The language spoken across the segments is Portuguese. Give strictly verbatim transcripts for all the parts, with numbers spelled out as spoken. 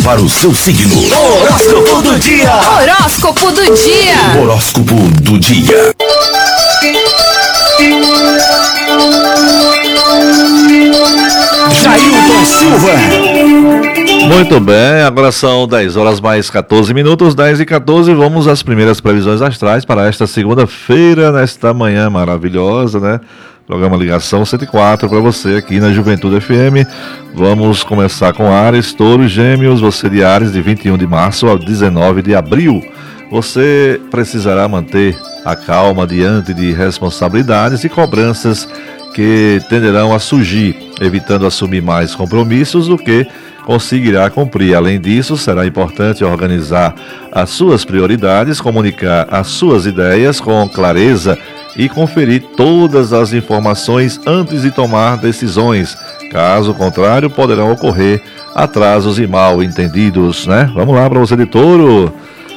para o seu signo. Horóscopo do dia. Horóscopo do dia. Horóscopo do dia. Jailton Silva. Muito bem, agora são dez horas mais catorze minutos, dez e catorze. Vamos às primeiras previsões astrais para esta segunda-feira, nesta manhã maravilhosa, né? Programa Ligação cento e quatro para você aqui na Juventude F M. Vamos começar com Áries, Touro, Gêmeos. Você de Áries, de vinte e um de março a dezenove de abril. Você precisará manter a calma diante de responsabilidades e cobranças que tenderão a surgir, evitando assumir mais compromissos do que conseguirá cumprir. Além disso, será importante organizar as suas prioridades, comunicar as suas ideias com clareza e conferir todas as informações antes de tomar decisões. Caso contrário, poderão ocorrer atrasos e mal entendidos, né? Vamos lá para você de Touro.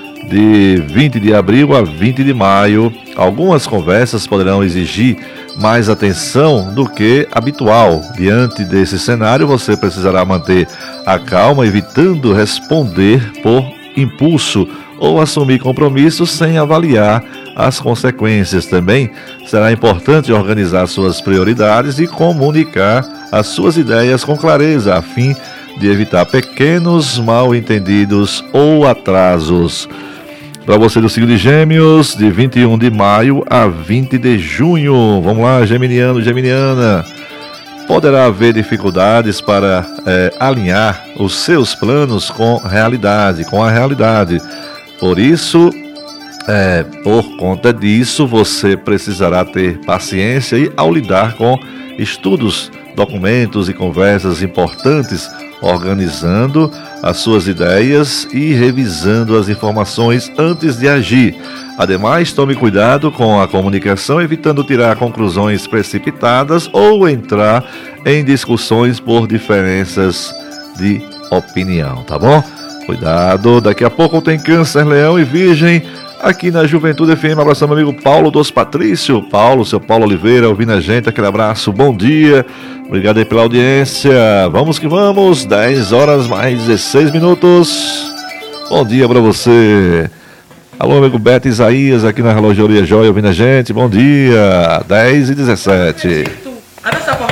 De vinte de abril a vinte de maio, algumas conversas poderão exigir mais atenção do que habitual. Diante desse cenário, você precisará manter a calma, evitando responder por impulso ou assumir compromissos sem avaliar as consequências. Também será importante organizar suas prioridades e comunicar as suas ideias com clareza, a fim de evitar pequenos mal-entendidos ou atrasos. Para você do signo de Gêmeos, de vinte e um de maio a vinte de junho. Vamos lá, geminiano, geminiana. Poderá haver dificuldades para é, alinhar os seus planos com realidade, com a realidade. Por isso, é, por conta disso, você precisará ter paciência e, ao lidar com estudos, documentos e conversas importantes, organizando as suas ideias e revisando as informações antes de agir. Ademais, tome cuidado com a comunicação, evitando tirar conclusões precipitadas ou entrar em discussões por diferenças de opinião, tá bom? Cuidado, daqui a pouco tem Câncer, Leão e Virgem aqui na Juventude F M. Abraço, meu amigo Paulo dos Patrício. Paulo, seu Paulo Oliveira, ouvindo a gente, aquele abraço, bom dia. Obrigado aí pela audiência. Vamos que vamos, dez horas mais dezesseis minutos. Bom dia pra você. Alô, amigo Beto Isaías, aqui na Relojoaria Joia, ouvindo a gente, bom dia. dez e dezessete. Abre essa porta.